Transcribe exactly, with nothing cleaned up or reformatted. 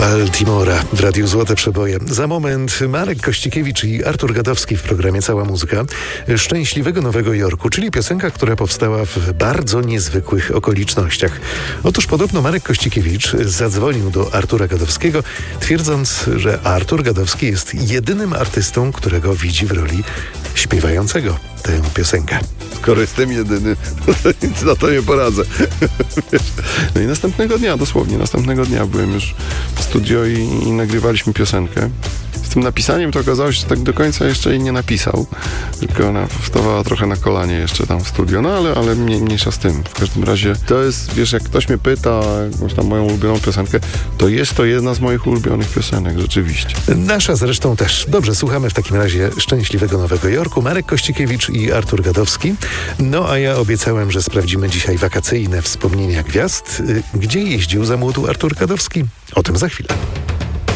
Baltimora w Radiu Złote Przeboje. Za moment Marek Kościkiewicz i Artur Gadowski w programie Cała Muzyka. Szczęśliwego Nowego Jorku, czyli piosenka, która powstała w bardzo niezwykłych okolicznościach. Otóż podobno Marek Kościkiewicz zadzwonił do Artura Gadowskiego, twierdząc, że Artur Gadowski jest jedynym artystą, którego widzi w roli śpiewającego tę piosenkę. Skoro jestem jedyny, to nic na to nie poradzę. No i następnego dnia, dosłownie następnego dnia byłem już w studio i, i nagrywaliśmy piosenkę. Z tym napisaniem to okazało się, że tak do końca jeszcze jej nie napisał, tylko ona wstawała trochę na kolanie jeszcze tam w studio, no ale, ale mniej, mniejsza z tym. W każdym razie to jest, wiesz, jak ktoś mnie pyta jakąś tam moją ulubioną piosenkę, to jest to jedna z moich ulubionych piosenek, rzeczywiście. Nasza zresztą też. Dobrze, słuchamy w takim razie Szczęśliwego Nowego Jorku. Marek Kościkiewicz i Artur Gadowski. No a ja obiecałem, że sprawdzimy dzisiaj wakacyjne wspomnienia gwiazd. Gdzie jeździł za młodu Artur Gadowski? O tym za chwilę.